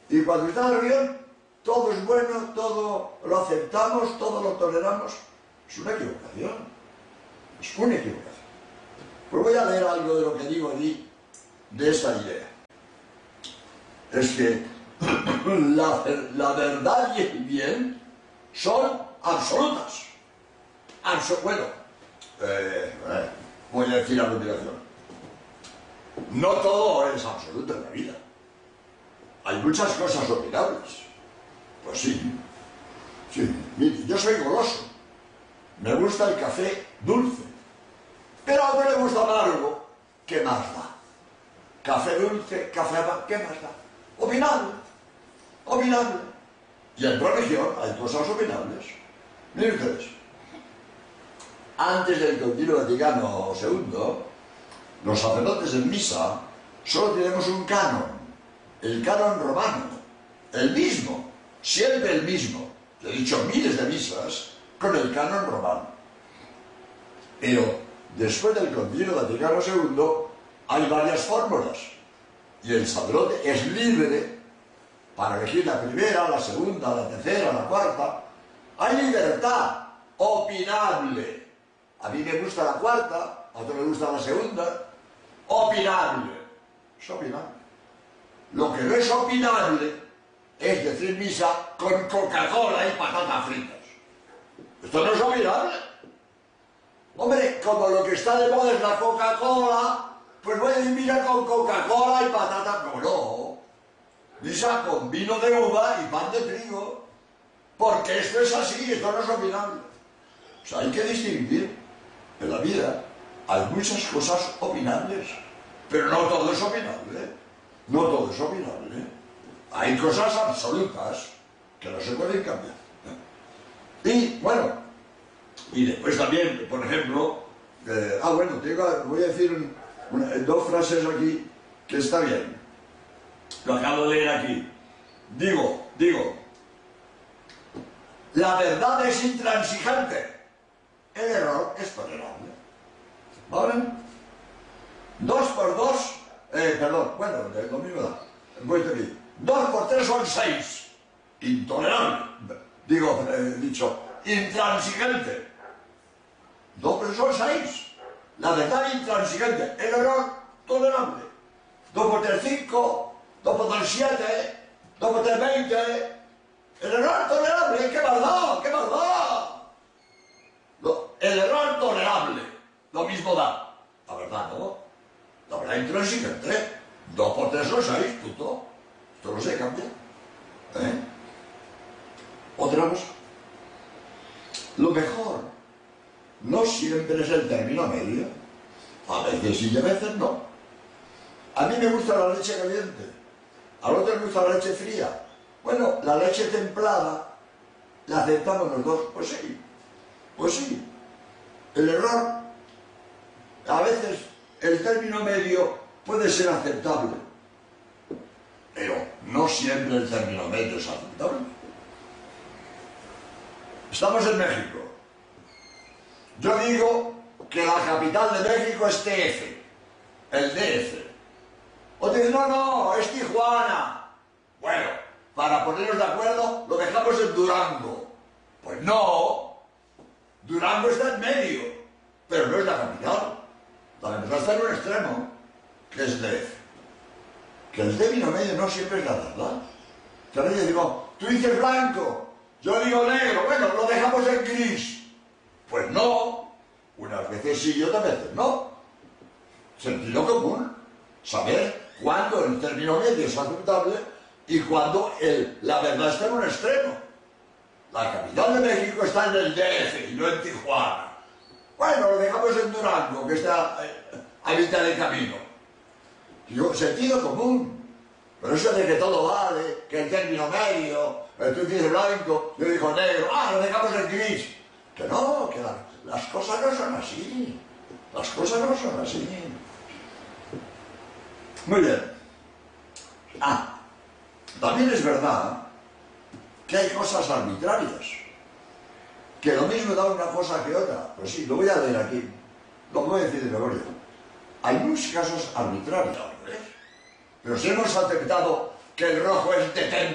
Y cuando está el guión, todo es bueno, todo lo aceptamos, todo lo toleramos. Es una equivocación. Es una equivocación. Pues voy a leer algo de lo que digo allí, de esta idea. Es que la verdad y el bien son absolutas. Bueno, voy a decir a continuación. No todo es absoluto en la vida. Hay muchas cosas opinables. Pues sí. Sí. Mire, yo soy goloso. Me gusta el café dulce. Pero a mí me gusta amargo. ¿Qué más da? Café dulce, café amargo, ¿qué más da? Opinable. Opinable. Y en religión hay cosas opinables. Miren ustedes. Antes del Concilio Vaticano II, los sacerdotes en misa solo tenemos un canon, el canon romano, el mismo, siempre el mismo. He dicho miles de misas con el canon romano. Pero después del Concilio Vaticano II hay varias fórmulas y el sacerdote es libre para elegir la primera, la segunda, la tercera, la cuarta. Hay libertad opinable. A mí me gusta la cuarta, a otro me gusta la segunda. Opinable. Es opinable. Lo que no es opinable es decir misa con Coca-Cola y patatas fritas. Esto no es opinable. Hombre, como lo que está de moda es la Coca-Cola, pues voy a decir misa con Coca-Cola y patatas. No. Misa con vino de uva y pan de trigo. Porque esto es así, esto no es opinable. O sea, hay que distinguir. En la vida hay muchas cosas opinables, pero no todo es opinable. No todo es opinable. Hay cosas absolutas que no se pueden cambiar. Y bueno, y después también, por ejemplo, voy a decir dos frases aquí que está bien. Lo acabo de leer aquí. Digo, la verdad es intransigente. El error es tolerable. ¿Vale? 2 por 2, lo mismo da. Voy a decir, 2 por 3 son 6. Intolerable. Dicho, intransigente. 2 por 3 son 6. La verdad intransigente. El error tolerable. 2 por 3, 5. 2 por 3, 7. 2 por 3, 20. El error tolerable. ¡Qué maldad! ¡Qué maldad! El error tolerable, lo mismo da. La verdad, ¿no? La verdad intransigente. 2 por 3 son 6, punto. Esto no se cambia. Otra cosa. Lo mejor no siempre es el término medio. A veces sí y a veces no. A mí me gusta la leche caliente. A los otros me gusta la leche fría. Bueno, la leche templada la aceptamos los dos. Pues sí. Pues sí. El error, a veces el término medio puede ser aceptable, pero no siempre el término medio es aceptable. Estamos en México. Yo digo que la capital de México es TF, el DF. Otro dice, no, es Tijuana. Bueno, para ponernos de acuerdo, lo dejamos en Durango. Pues no. Durango está en medio, pero no es la capital. La capital está en un extremo, que es DF. Que el término medio no siempre es la verdad. Entonces yo digo, tú dices blanco, yo digo negro, bueno, lo dejamos en gris. Pues no, unas veces sí y otras veces no. Sentido común, saber cuándo el término medio es aceptable y cuándo la verdad está en un extremo. La capital de México está en el DF y no en Tijuana. Bueno, lo dejamos en Durango, que está a mitad de camino. Digo, sentido común. Pero eso de que todo vale, que el término medio, tú dices blanco, yo digo negro, lo dejamos en gris. Que no, que las cosas no son así. Las cosas no son así. Muy bien. También es verdad que hay cosas arbitrarias, que lo mismo da una cosa que otra. Pues sí, lo voy a leer aquí, lo voy a decir de memoria. Hay muchos casos arbitrarios, pero si hemos aceptado que el rojo es de